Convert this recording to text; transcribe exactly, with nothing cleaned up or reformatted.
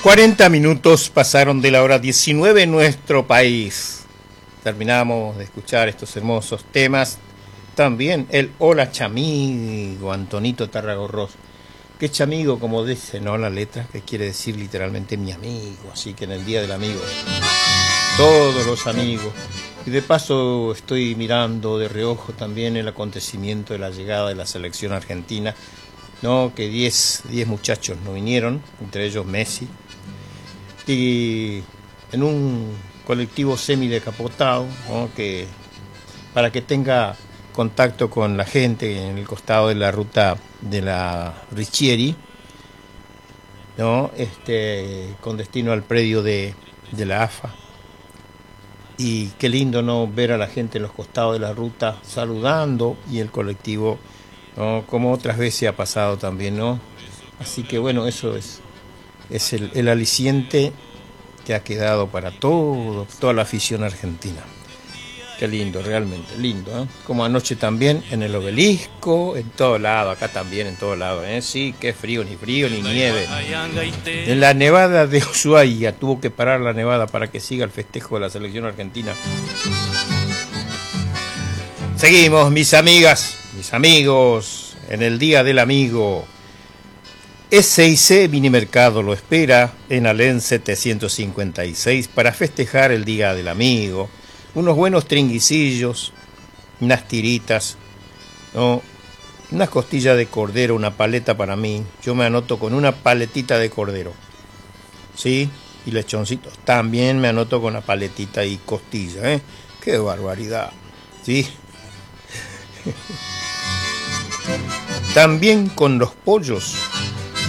cuarenta minutos pasaron de la hora diecinueve en nuestro país. Terminamos de escuchar estos hermosos temas. También el Hola Chamigo, Antonito Tarragorros. Que chamigo, como dice, ¿no? La letra, que quiere decir literalmente mi amigo. Así que en el Día del Amigo, todos los amigos. Y de paso estoy mirando de reojo también el acontecimiento de la llegada de la selección argentina, ¿no? Que diez muchachos no vinieron, entre ellos Messi. Y en un colectivo semidecapotado, ¿no? Que para que tenga contacto con la gente en el costado de la ruta de la Richieri, ¿no? Este, con destino al predio de, de la A F A. Y qué lindo, ¿no? Ver a la gente en los costados de la ruta saludando, y el colectivo, ¿no? Como otras veces ha pasado también, ¿no? Así que bueno, eso es, es el, el aliciente que ha quedado para todo, toda la afición argentina. Qué lindo, realmente lindo, ¿eh? Como anoche también en el Obelisco, en todo lado, acá también en todo lado, ¿eh? Sí, qué frío, ni frío ni nieve. En la nevada de Ushuaia, tuvo que parar la nevada para que siga el festejo de la selección argentina. Seguimos, mis amigas, mis amigos, en el Día del Amigo. S I C Minimercado lo espera en Alén setecientos cincuenta y seis para festejar el Día del Amigo. Unos buenos tringuicillos, unas tiritas, ¿no? Unas costillas de cordero, una paleta para mí. Yo me anoto con una paletita de cordero, ¿sí? Y lechoncitos. También me anoto con una paletita y costilla, ¿eh? ¡Qué barbaridad! ¿Sí? También con los pollos